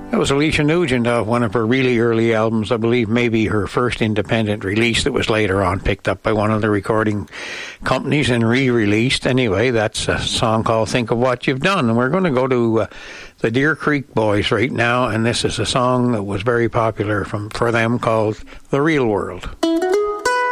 That was Alicia Nugent off one of her really early albums. I believe maybe her first independent release that was later on picked up by one of the recording companies and re-released. Anyway, that's a song called Think of What You've Done. And we're going to go to the Deer Creek Boys right now. And this is a song that was very popular for them called The Real World.